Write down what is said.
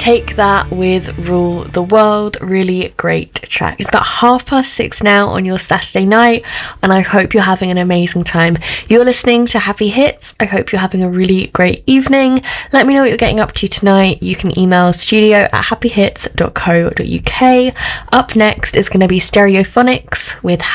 Take That with Rule the World. Really great track. It's about 6:30 now on your Saturday night, and I hope you're having an amazing time. You're listening to Happy Hits. I hope you're having a really great evening. Let me know what you're getting up to tonight. You can email studio@happyhits.co.uk. Up next is going to be Stereophonics with